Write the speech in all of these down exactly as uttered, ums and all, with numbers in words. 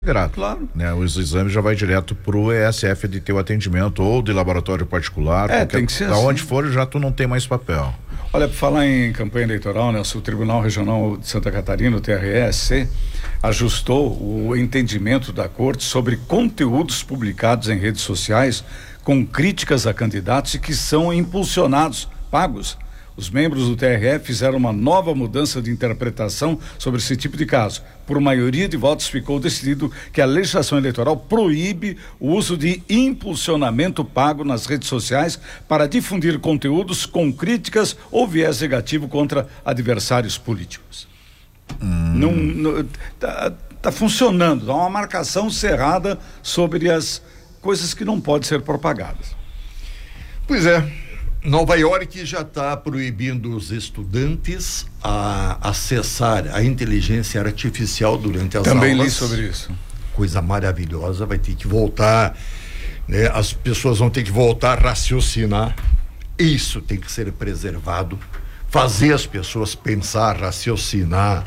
Grato. Claro. Né? Os exames já vai direto pro E S F de teu atendimento ou de laboratório particular. É, tem que ser da assim. onde for, já tu não tem mais papel. Olha, para falar em campanha eleitoral, né, o Tribunal Regional de Santa Catarina, o T R S C, ajustou o entendimento da Corte sobre conteúdos publicados em redes sociais com críticas a candidatos e que são impulsionados, pagos. Os membros do T R F fizeram uma nova mudança de interpretação sobre esse tipo de caso. Por maioria de votos, ficou decidido que a legislação eleitoral proíbe o uso de impulsionamento pago nas redes sociais para difundir conteúdos com críticas ou viés negativo contra adversários políticos. Hum. Não, não tá, tá funcionando, há uma marcação cerrada sobre as coisas que não podem ser propagadas. Pois é. Nova York já está proibindo os estudantes a acessar a inteligência artificial durante as Também aulas. Também li sobre isso. Coisa maravilhosa, vai ter que voltar, né? As pessoas vão ter que voltar a raciocinar. Isso tem que ser preservado. Fazer as pessoas pensar, raciocinar,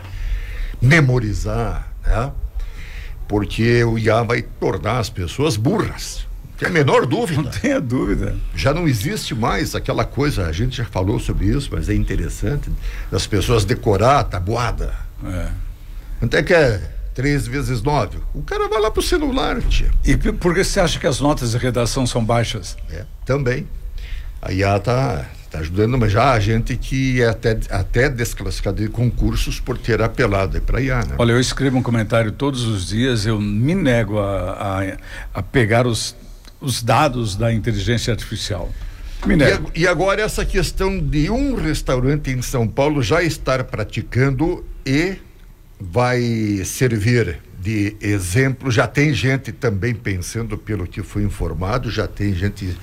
memorizar, né? Porque o I A vai tornar as pessoas burras. Tem a menor dúvida. Não tenha dúvida. Já não existe mais aquela coisa, a gente já falou sobre isso, mas é interessante, das pessoas decorar a tabuada. É. Até que é três vezes nove. O cara vai lá pro celular, tia. E por que você acha que as notas de redação são baixas? É, também. A I A tá, tá ajudando, mas já a gente que é até, até desclassificado de concursos por ter apelado para a I A, né? Olha, eu escrevo um comentário todos os dias, eu me nego a, a, a pegar os os dados da inteligência artificial. E, e agora essa questão de um restaurante em São Paulo já estar praticando e vai servir de exemplo, já tem gente também pensando pelo que foi informado, já tem gente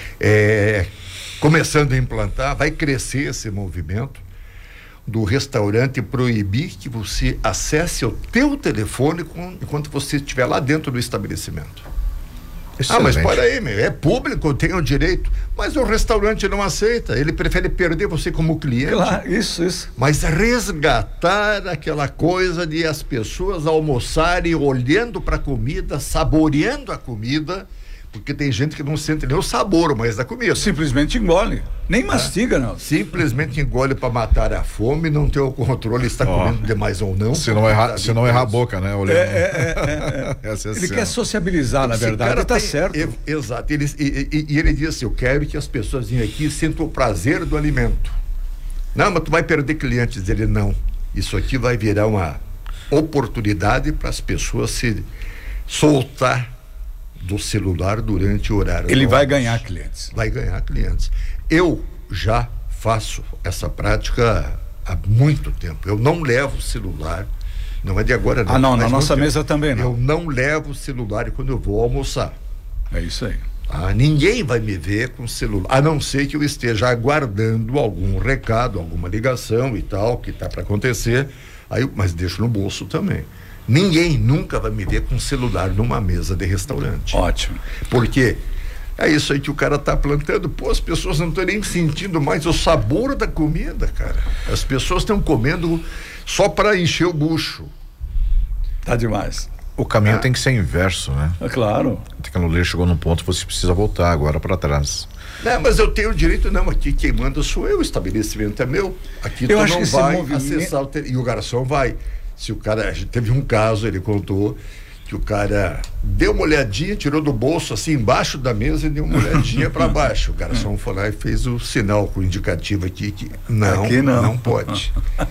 é, começando a implantar, vai crescer esse movimento do restaurante proibir que você acesse o teu telefone com, enquanto você estiver lá dentro do estabelecimento. Excelente. Ah, mas para aí, meu, é público, eu tenho o direito, mas o restaurante não aceita, ele prefere perder você como cliente. Claro, isso, isso. Mas resgatar aquela coisa de as pessoas almoçarem olhando para a comida, saboreando a comida, porque tem gente que não sente nem o sabor mais da comida. Simplesmente engole, nem mastiga, não. Simplesmente engole para matar a fome, não ter o controle, está oh. comendo demais ou não. Se não errar, se não errar a boca, né? Olhando. É, é, é, é. é. Ele quer sociabilizar, na verdade, ele tá tem, certo. É, exato, ele, e, e, e ele diz assim, eu quero que as pessoas venham aqui e sintam o prazer do alimento. Não, mas tu vai perder clientes. Ele, não, isso aqui vai virar uma oportunidade para as pessoas se soltar do celular durante o horário. Ele vai ganhar clientes. Vai ganhar clientes. Eu já faço essa prática há muito tempo. Eu não levo celular, não é de agora não. Ah, não, na nossa mesa também não. Eu não levo celular quando eu vou almoçar. É isso aí. Ah, ninguém vai me ver com celular, a não ser que eu esteja aguardando algum recado, alguma ligação e tal, que tá para acontecer, aí, mas deixo no bolso também. Ninguém nunca vai me ver com celular numa mesa de restaurante. Ótimo. Porque é isso aí que o cara tá plantando. Pô, as pessoas não estão nem sentindo mais o sabor da comida, cara. As pessoas estão comendo só para encher o bucho. Tá demais. O caminho ah. tem que ser inverso, né? É claro. A tecnologia chegou num ponto que você precisa voltar agora para trás. Não, mas eu tenho o direito, não, aqui quem manda sou eu, o estabelecimento é meu. Aqui eu tu acho não que vai movimento... acessar o te... e o garçom vai. Se o cara, teve um caso, ele contou que o cara deu uma olhadinha, tirou do bolso assim embaixo da mesa e deu uma olhadinha para baixo. O garçom foi lá e fez o sinal com o indicativo aqui que não, aqui não. não pode.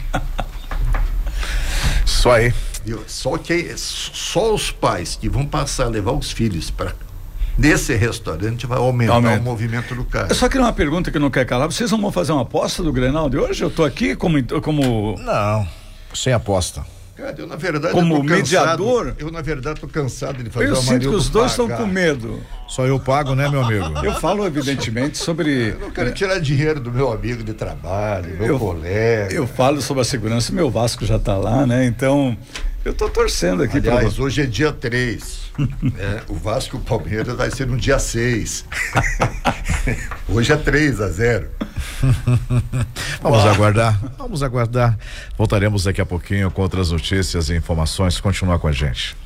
Só aí. Só que só os pais que vão passar a levar os filhos para nesse restaurante vai aumentar Aumenta. o movimento do cara. Eu só queria uma pergunta que não quer calar. Vocês não vão fazer uma aposta do Grenal de hoje? Eu tô aqui como como não, sem aposta. Cara, eu na verdade como eu tô cansado, mediador, eu na verdade tô cansado de fazer. Eu o sinto que os dois pagar. estão com medo. Só eu pago, né, meu amigo? Eu falo evidentemente sobre. Eu não quero tirar dinheiro do meu amigo de trabalho, meu eu, colega. Eu falo sobre a segurança. Meu Vasco já tá lá, né? Então eu tô torcendo aqui. Aliás, pra... hoje é dia três. É, o Vasco e o Palmeiras vai ser no dia seis. Hoje é três a zero. Vamos Uau. aguardar, vamos aguardar. Voltaremos daqui a pouquinho com outras notícias e informações. Continua com a gente.